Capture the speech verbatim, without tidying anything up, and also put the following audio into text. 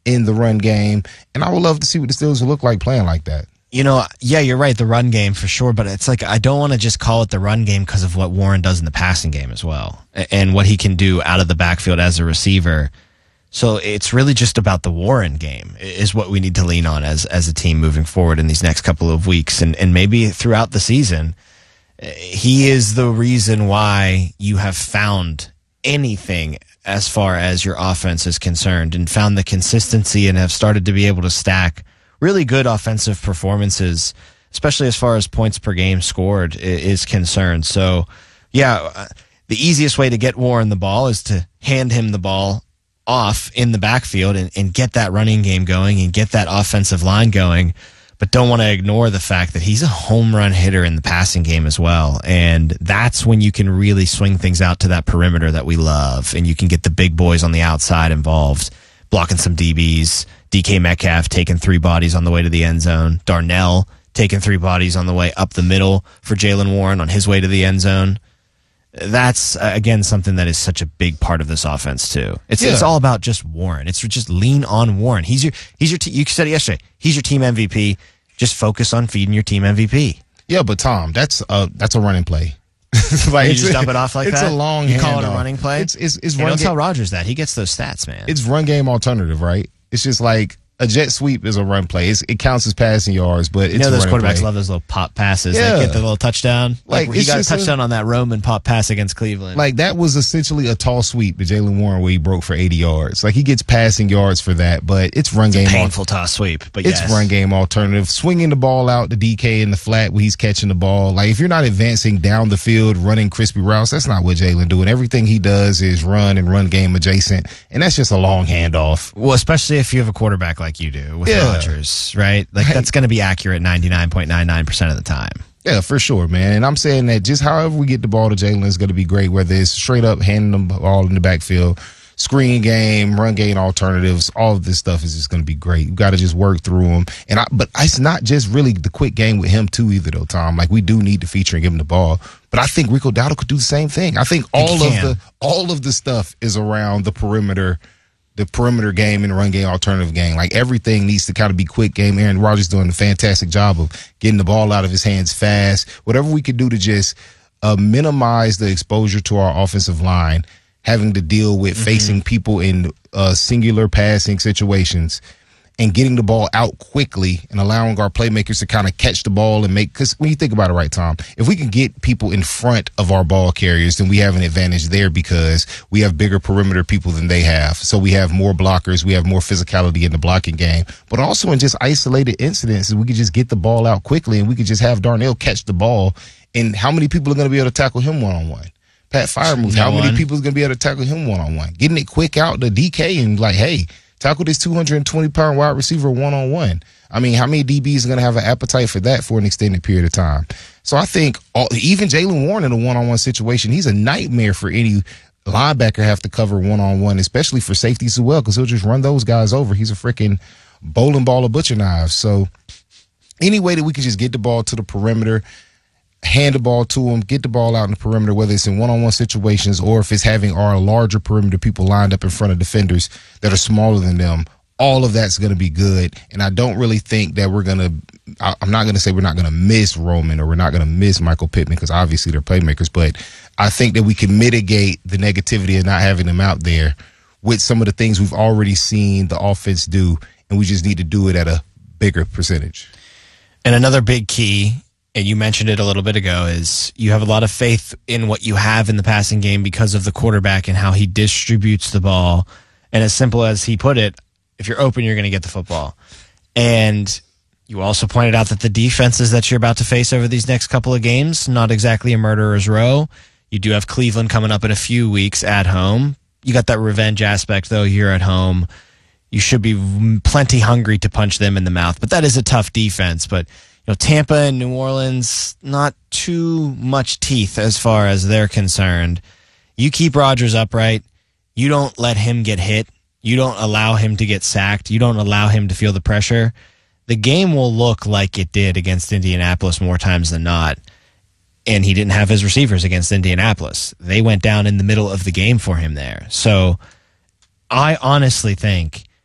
in the run game. And I would love to see what the Steelers will look like playing like that. You know, yeah, you're right, the run game for sure, but it's like I don't want to just call it the run game because of what Warren does in the passing game as well and what he can do out of the backfield as a receiver. So it's really just about the Warren game is what we need to lean on as as a team moving forward in these next couple of weeks and, and maybe throughout the season. He is the reason why you have found anything as far as your offense is concerned and found the consistency and have started to be able to stack really good offensive performances, especially as far as points per game scored is concerned. So, yeah, the easiest way to get Warren the ball is to hand him the ball off in the backfield and, and get that running game going and get that offensive line going. But don't want to ignore the fact that he's a home run hitter in the passing game as well. And that's when you can really swing things out to that perimeter that we love. And you can get the big boys on the outside involved, blocking some D Bs. D K Metcalf taking three bodies on the way to the end zone. Darnell taking three bodies on the way up the middle for Jaylen Warren on his way to the end zone. That's, uh, again, something that is such a big part of this offense, too. It's yeah. it's all about just Warren. It's just lean on Warren. He's your, he's your. Te- you said it yesterday. He's your team M V P. Just focus on feeding your team M V P. Yeah, but Tom, that's a, that's a running play. Like, you just dump it off like it's that? It's a long You call it a handoff. running play? It's, it's, it's hey, run don't ga- tell Rodgers that. He gets those stats, man. It's run game alternative, right? It's just like a jet sweep is a run play. It's, it counts as passing yards, but it's you know a those running quarterbacks play. love those little pop passes. Yeah. They get the little touchdown. Like, Like, he it's got a just a- touchdown on that Roman pop pass against Cleveland. Like, that was essentially a tall sweep to Jaylen Warren where he broke for eighty yards. Like, he gets passing yards for that, but it's run it's game. a painful toss sweep, but It's yes. run game alternative. Swinging the ball out to D K in the flat where he's catching the ball. Like, if you're not advancing down the field, running crispy routes, that's not what Jaylen doing. Everything he does is run and run game adjacent, and that's just a long handoff. Well, especially if you have a quarterback like you do with Yeah. Rodgers, right? Like, that's going to be accurate ninety-nine point nine nine percent of the time. Yeah, for sure, man. And I'm saying that just however we get the ball to Jaylen is going to be great, whether it's straight up handing them ball in the backfield, screen game, run game alternatives, all of this stuff is just going to be great. You got to just work through them. And I, but it's not just really the quick game with him too either, though, Tom. Like, we do need to feature and give him the ball. But I think Rico Dowdle could do the same thing. I think all of the all of the stuff is around the perimeter. The perimeter game and the run game alternative game. Like, everything needs to kind of be quick game. Aaron Rodgers doing a fantastic job of getting the ball out of his hands fast. Whatever we could do to just uh, minimize the exposure to our offensive line, having to deal with mm-hmm. facing people in uh, singular passing situations and getting the ball out quickly and allowing our playmakers to kind of catch the ball and make, because when you think about it, right, Tom, if we can get people in front of our ball carriers, then we have an advantage there because we have bigger perimeter people than they have. So we have more blockers, we have more physicality in the blocking game, but also in just isolated incidents, we could just get the ball out quickly and we could just have Darnell catch the ball. And how many people are going to be able to tackle him one-on-one? Pat Freiermuth, no how many one. people are going to be able to tackle him one-on-one? Getting it quick out to D K and like, hey, tackle this two hundred twenty pound wide receiver one-on-one. I mean, how many D Bs are going to have an appetite for that for an extended period of time? So I think all, even Jaylen Warren in a one-on-one situation, he's a nightmare for any linebacker have to cover one-on-one, especially for safeties as well, because he'll just run those guys over. He's a freaking bowling ball of butcher knives. So any way that we can just get the ball to the perimeter, hand the ball to him, get the ball out in the perimeter, whether it's in one-on-one situations or if it's having our larger perimeter people lined up in front of defenders that are smaller than them, all of that's going to be good. And I don't really think that we're going to – I'm not going to say we're not going to miss Roman or we're not going to miss Michael Pittman because obviously they're playmakers, but I think that we can mitigate the negativity of not having them out there with some of the things we've already seen the offense do, and we just need to do it at a bigger percentage. And another big key – and you mentioned it a little bit ago, is you have a lot of faith in what you have in the passing game because of the quarterback and how he distributes the ball. And as simple as he put it, if you're open, you're going to get the football. And you also pointed out that the defenses that you're about to face over these next couple of games, not exactly a murderer's row. You do have Cleveland coming up in a few weeks at home. You got that revenge aspect, though, here at home. You should be plenty hungry to punch them in the mouth. But that is a tough defense. But you know, Tampa and New Orleans, not too much teeth as far as they're concerned. You keep Rodgers upright. You don't let him get hit. You don't allow him to get sacked. You don't allow him to feel the pressure. The game will look like it did against Indianapolis more times than not. And he didn't have his receivers against Indianapolis. They went down in the middle of the game for him there. So I honestly think